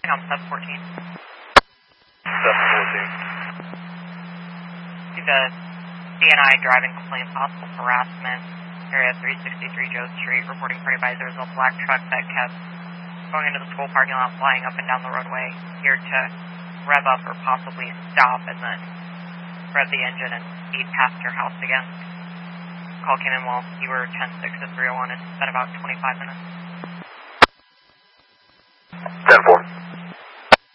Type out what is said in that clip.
I'm 714. 714. See the DNI driving complaint, possible harassment, area 363 Joe Street, reporting for advisor there was a black truck that kept going into the school parking lot, flying up and down the roadway, here to rev up or possibly stop and then rev the engine and speed past your house again. Call came in while you were 10-6 at 301. It's been about 25 minutes. 10-4.